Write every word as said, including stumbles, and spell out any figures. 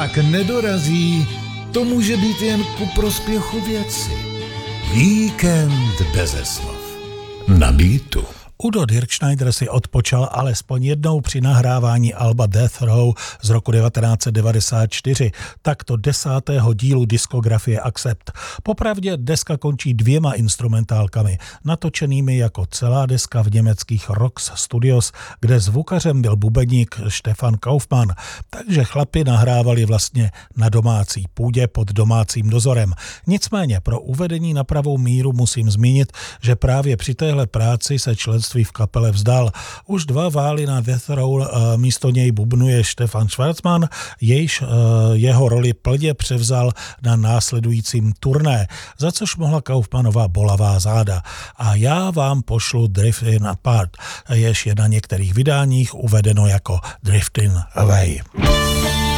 pak nedorazí, to může být jen ku prospěchu věci. Víkend beze slov. Na Beatu. Udo Dirkschneider si odpočal alespoň jednou při nahrávání alba Death Row z roku devatenáct set devadesát čtyři, takto desátého dílu diskografie Accept. Popravdě deska končí dvěma instrumentálkami, natočenými jako celá deska v německých Rox Studios, kde zvukařem byl bubeník Stefan Kaufmann, takže chlapi nahrávali vlastně na domácí půdě pod domácím dozorem. Nicméně pro uvedení na pravou míru musím zmínit, že právě při téhle práci se člen v kapele vzdal. Už dva vály na Death Row místo něj bubnuje Stefan Schwarzmann, jejž jeho roli plně převzal na následujícím turné, za což mohla Kaufmannová bolavá záda. A já vám pošlu Drifting Apart, jež je na některých vydáních uvedeno jako Drifting Away.